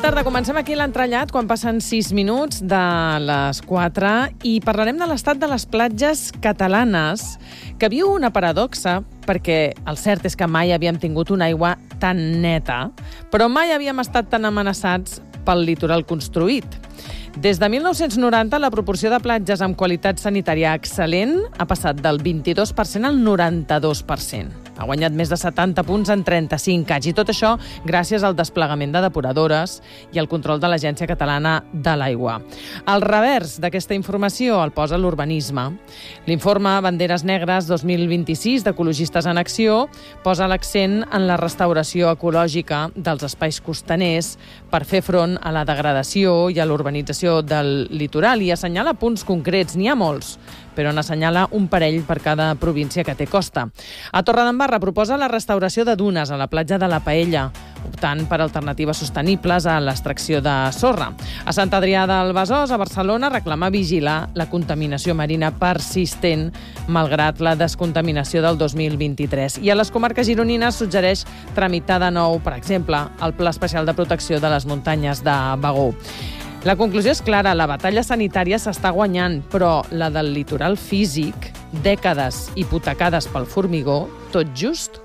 tarda, comencem aquí l'entrellat quan passen 6 minuts de les 4 i parlarem de l'estat de les platges catalanes, que viu una paradoxa, perquè el cert és que mai havíem tingut una aigua tan neta, però mai havíem estat tan amenaçats pel litoral construït. Des de 1990, la proporció de platges amb qualitat sanitària excel·lent ha passat del 22% al 92%. Ha guanyat més de 70 punts en 35 anys, i tot això gràcies al desplegament de depuradores i al control de l'Agència Catalana de l'Aigua. Al revers d'aquesta informació el posa l'urbanisme. L'informe Banderes Negres 2026 d'Ecologistes en Acció posa l'accent en la restauració ecològica dels espais costaners per fer front a la degradació i a l'urbanització del litoral i assenyala punts concrets. N'hi ha molts, però n'assenyala un parell per cada província que té costa. A Torredembarra proposa la restauració de dunes a la platja de la Paella, optant per alternatives sostenibles a l'extracció de sorra. A Sant Adrià del Besòs, a Barcelona, reclama vigilar la contaminació marina persistent, malgrat la descontaminació del 2023. I a les comarques gironines suggereix tramitar de nou, per exemple, el Pla Especial de Protecció de les Muntanyes de Bagó. La conclusió és clara, la batalla sanitària s'està guanyant, però la del litoral físic, dècades hipotecades pel formigó, tot just